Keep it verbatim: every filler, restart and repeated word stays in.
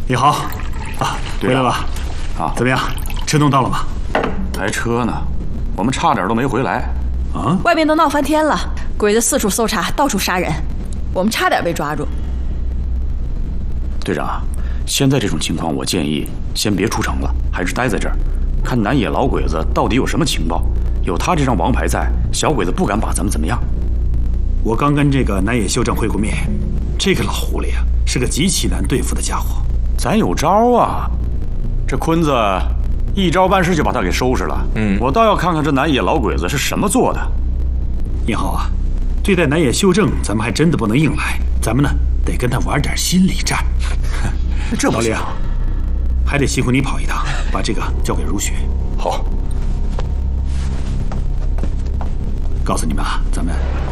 你好，啊，回来了，啊，怎么样？车弄到了吗？ 还车呢，我们差点都没回来。 啊！ 外面都闹翻天了，鬼子四处搜查，到处杀人，我们差点被抓住。 队长，现在这种情况，我建议先别出城了，还是待在这儿，看南野老鬼子到底有什么情报。有他这张王牌在，小鬼子不敢把咱们怎么样。 我刚跟这个南野修正会过面，这个老狐狸啊，是个极其难对付的家伙。 咱有招啊！这坤子一招半式就把他给收拾了。嗯，我倒要看看这南野老鬼子是什么做的。 你好啊，对待南野修正，咱们还真的不能硬来，咱们呢得跟他玩点心理战。 这不行， 老李啊，还得辛苦你跑一趟，把这个交给如雪。 好。 告诉你们啊，咱们